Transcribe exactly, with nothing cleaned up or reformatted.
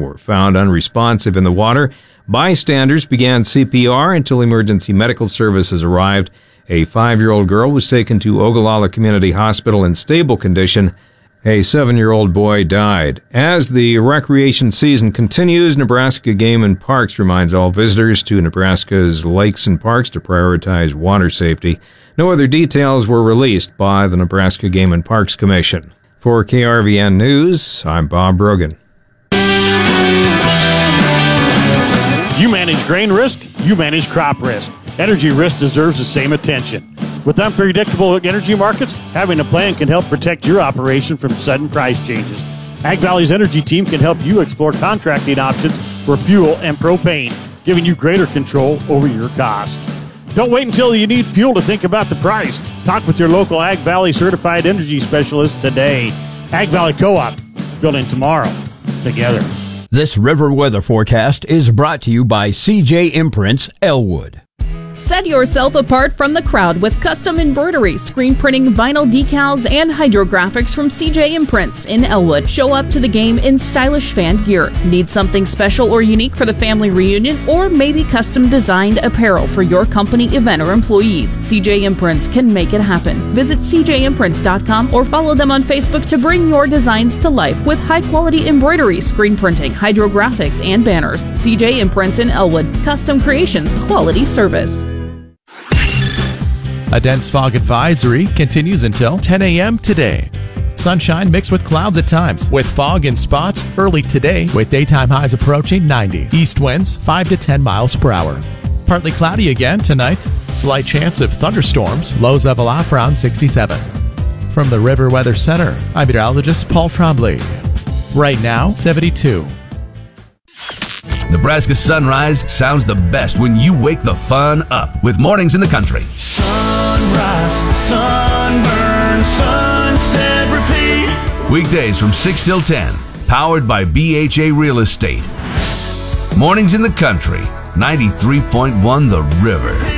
were found unresponsive in the water. Bystanders began C P R until emergency medical services arrived. A five-year-old girl was taken to Ogallala Community Hospital in stable condition. A seven-year-old boy died. As the recreation season continues, Nebraska Game and Parks reminds all visitors to Nebraska's lakes and parks to prioritize water safety. No other details were released by the Nebraska Game and Parks Commission. For K R V N News, I'm Bob Brogan. You manage grain risk, you manage crop risk. Energy risk deserves the same attention. With unpredictable energy markets, having a plan can help protect your operation from sudden price changes. Ag Valley's energy team can help you explore contracting options for fuel and propane, giving you greater control over your cost. Don't wait until you need fuel to think about the price. Talk with your local Ag Valley certified energy specialist today. Ag Valley Co-op, building tomorrow together. This river weather forecast is brought to you by C J Imprints, Elwood. Set yourself apart from the crowd with custom embroidery, screen printing, vinyl decals, and hydrographics from C J Imprints in Elwood. Show up to the game in stylish fan gear. Need something special or unique for the family reunion, or maybe custom designed apparel for your company event or employees? C J Imprints can make it happen. Visit c j imprints dot com or follow them on Facebook to bring your designs to life with high-quality embroidery, screen printing, hydrographics, and banners. C J Imprints in Elwood. Custom creations, quality service. A dense fog advisory continues until ten a.m. today. Sunshine mixed with clouds at times, with fog in spots early today, with daytime highs approaching ninety. East winds five to ten miles per hour. Partly cloudy again tonight. Slight chance of thunderstorms. Lows level off around sixty-seven. From the River Weather Center, I'm meteorologist Paul Trombley. Right now, seventy-two. Nebraska Sunrise sounds the best when you wake the fun up with Mornings in the Country. Sunrise, sunburn, sunset, repeat. Weekdays from six till ten, powered by B H A Real Estate. Mornings in the Country, ninety-three point one The River.